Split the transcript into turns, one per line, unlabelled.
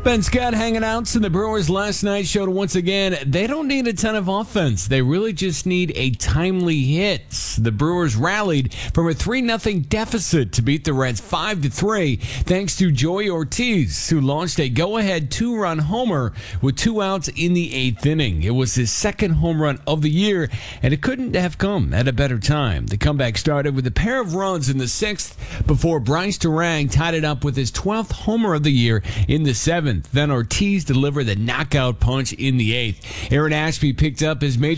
Ben Scott hanging out, and the Brewers last night showed once again they don't need a ton of offense. They really just need a timely hit. The Brewers rallied from a 3-0 deficit to beat the Reds 5-3 thanks to Joey Ortiz, who launched a go-ahead 2-run homer with 2 outs in the 8th inning. It was his second home run of the year, and it couldn't have come at a better time. The comeback started with a pair of runs in the 6th before Bryce Durang tied it up with his 12th homer of the year in the 7th. Then Ortiz delivered the knockout punch in the 8th. Aaron Ashby picked up his major